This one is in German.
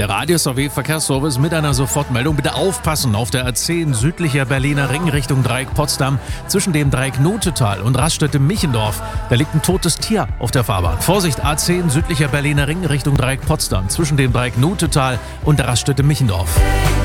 Der Radio-SW-Verkehrsservice mit einer Sofortmeldung. Bitte aufpassen auf der A10 südlicher Berliner Ring Richtung Dreieck Potsdam zwischen dem Dreieck Notetal und Raststätte-Michendorf. Da liegt ein totes Tier auf der Fahrbahn. Vorsicht, A10 südlicher Berliner Ring Richtung Dreieck Potsdam zwischen dem Dreieck Notetal und der Raststätte Michendorf.